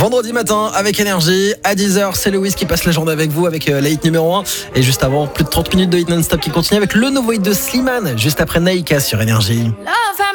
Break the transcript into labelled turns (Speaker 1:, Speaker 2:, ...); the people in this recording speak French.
Speaker 1: Vendredi matin avec Énergie, à 10h, c'est Lewis qui passe la journée avec vous avec la hit numéro 1. Et juste avant, plus de 30 minutes de hit non-stop qui continue avec le nouveau hit de Slimane, juste après Naïka sur Énergie.